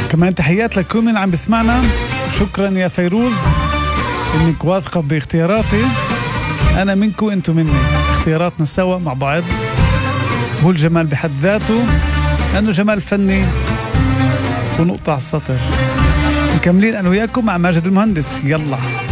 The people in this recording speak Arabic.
كمان تحيات لكل من عم بسمعنا. شكرا يا فيروز انك واثقة باختياراتي. انا منكم وانتم مني، اختياراتنا سوا مع بعض هو الجمال بحد ذاته، لانه جمال فني ونقطع السطر. مكملين انا وياكم مع ماجد المهندس. يلا